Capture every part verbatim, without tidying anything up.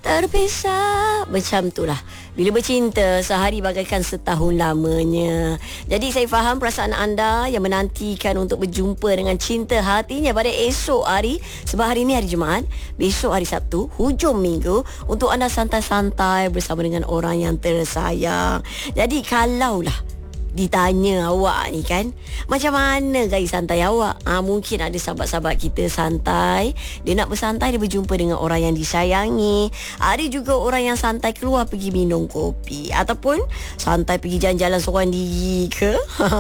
terpisah. Macam tu lah. Bila bercinta, sehari bagaikan setahun lamanya. Jadi saya faham perasaan anda yang menantikan untuk berjumpa dengan cinta hatinya pada esok hari. Sebab hari ni hari Jumaat, besok hari Sabtu, hujung minggu, untuk anda santai-santai bersama dengan orang yang tersayang. Jadi kalaulah ditanya awak ni kan, macam mana gaya santai awak? Ha, mungkin ada sahabat-sahabat kita santai, dia nak bersantai, dia berjumpa dengan orang yang disayangi. Ada juga orang yang santai keluar pergi minum kopi, ataupun santai pergi jalan-jalan seorang diri ke.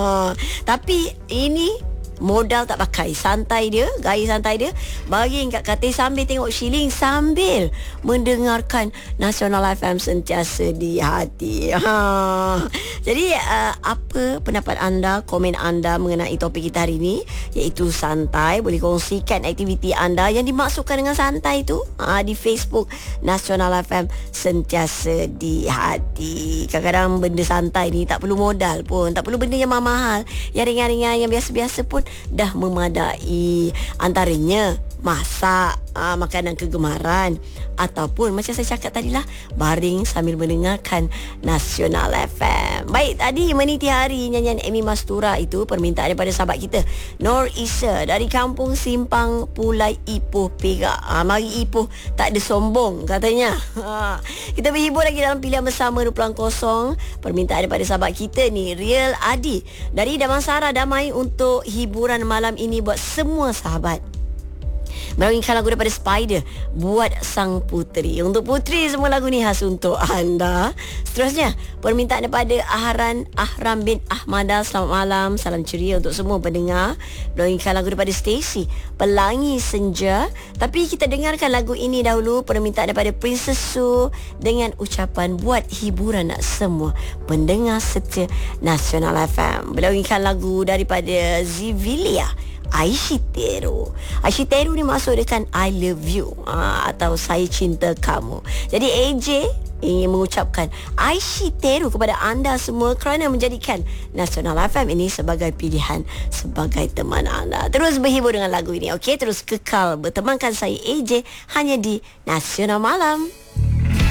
Tapi ini modal tak pakai, santai dia, gaya santai dia, baring kat katil sambil tengok shilling, sambil mendengarkan Nasional F M sentiasa di hati. Ha. Jadi uh, apa pendapat anda, komen anda mengenai topik kita hari ini, iaitu santai? Boleh kongsikan aktiviti anda yang dimaksudkan dengan santai tu ha, di Facebook Nasional F M sentiasa di hati. Kadang-kadang benda santai ni tak perlu modal pun, tak perlu benda yang mahal-mahal, yang ringan-ringan, yang biasa-biasa pun dah memadai. Antaranya masak, aa, makanan kegemaran, ataupun macam saya cakap tadilah, baring sambil mendengarkan Nasional F M. Baik, tadi meniti hari nyanyian Amy Mastura itu permintaan daripada sahabat kita Nur Isa dari Kampung Simpang Pulai, Ipoh, Perak. Ha, mari Ipoh tak ada sombong katanya. Ha, kita berhibur lagi dalam pilihan bersama dua puluh kosong. Permintaan daripada sahabat kita ni Real Adi dari Damansara. Damai untuk hiburan malam ini buat semua sahabat. Merangikan lagu daripada Spider buat sang puteri. Untuk puteri, semua lagu ni khas untuk anda. Seterusnya, permintaan daripada Ahran Ahram bin Ahmada. Selamat malam, salam ceria untuk semua pendengar. Merangikan lagu daripada Stacy, Pelangi Senja. Tapi kita dengarkan lagu ini dahulu. Permintaan daripada Princess Su dengan ucapan buat hiburan nak semua pendengar setia Nasional F M. Merangikan lagu daripada Zivilia, Aishiteru. Aishiteru ni maksud dia kan I love you, ha, atau saya cinta kamu. Jadi A J ingin mengucapkan Aishiteru kepada anda semua kerana menjadikan Nasional F M ini sebagai pilihan, sebagai teman anda. Terus berhibur dengan lagu ini, okey? Terus kekal bertemankan saya A J hanya di Nasional Malam.